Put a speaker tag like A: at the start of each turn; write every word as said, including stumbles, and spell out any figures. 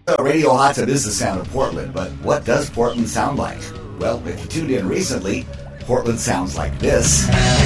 A: So Radio Hot's a business sound of Portland, but what does Portland sound like? Well, if you tuned in recently, Portland sounds like this.